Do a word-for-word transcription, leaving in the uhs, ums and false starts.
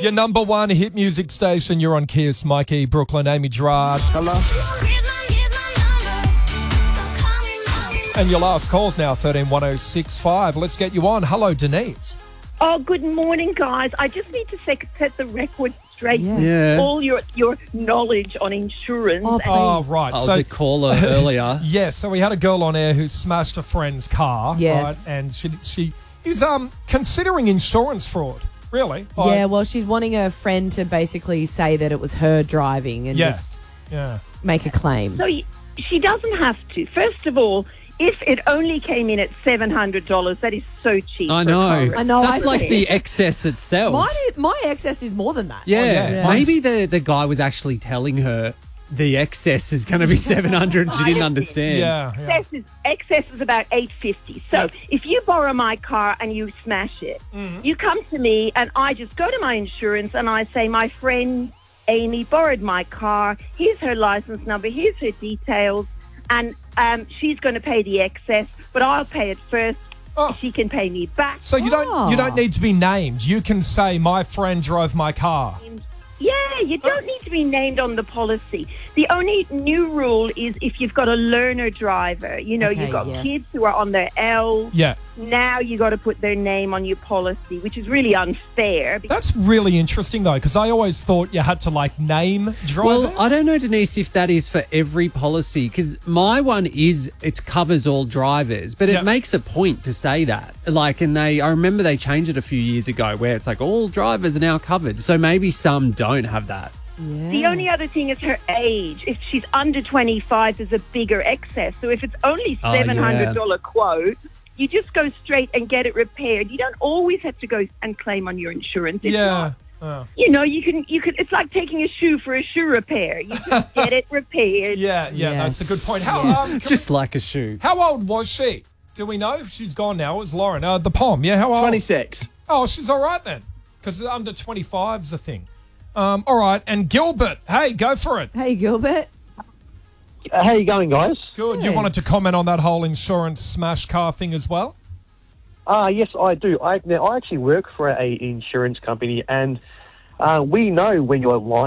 Your number one hit music station. You're on Kiss. Mikey, Brooklyn, Amy Gerard. Hello. And your last call's now thirteen one oh six five. Let's get you on. Hello, Denise. Oh, good morning, guys. I just need to set, set the record straight. Yeah. Yeah. All your your knowledge on insurance. Oh, and- Oh, right. I was so, the caller earlier. yeah, so we had a girl on air who smashed a friend's car. Yes. Right, and she she is um considering insurance fraud. Really? Yeah, I- well, she's wanting her friend to basically say that it was her driving and Yeah. just yeah. make a claim. So y- she doesn't have to. First of all, if it only came in at seven hundred dollars, that is so cheap. I for a know. car I know, That's I like see. the excess itself. My, my excess is more than that. yeah. yeah. Yeah. Maybe the, the guy was actually telling her the excess is going to be seven hundred and she didn't understand. Yeah. yeah. Excess is, excess is about eight fifty. So if you borrow my car and you smash it, you come to me and I just go to my insurance and I say, my friend Amy borrowed my car. Here's her license number. Here's her details. And um, she's going to pay the excess, but I'll pay it first. Oh. She can pay me back. So you don't you don't Oh. need to be named. You can say my friend drove my car. Yeah, you don't need to be named on the policy. The only new rule is if you've got a learner driver. You know, Okay, you've got yes. kids who are on their L. Yeah. Now you got to put their name on your policy, which is really unfair. because- That's really interesting though, because I always thought you had to like name drivers. Well, I don't know, Denise, if that is for every policy, because my one is it covers all drivers, but it Yeah. makes a point to say that. Like, and they, I remember they changed it a few years ago where it's like all drivers are now covered. So maybe some don't have that. Yeah. The only other thing is her age. If she's under twenty-five, there's a bigger excess. So if it's only Oh, yeah. seven hundred dollars quote, you just go straight and get it repaired. You don't always have to go and claim on your insurance. It's yeah. not. Oh. You know, you can, you can, it's like taking a shoe for a shoe repair. You just get it repaired. Yeah, yeah, Yes. that's a good point. How Yeah. um, can Just like a shoe. we- how old was she? Do we know if she's gone now? It was Lauren. Uh, the Pom, yeah, how old? twenty-six. Oh, she's all right then, because under twenty-five's a thing. Um, all right, and Gilbert, hey, go for it. Hey, Gilbert. Uh, how you going, guys? Good. You Good. wanted to comment on that whole insurance smash car thing as well? Uh, yes, I do. I, now, I actually work for a insurance company, and uh, we know when you're lying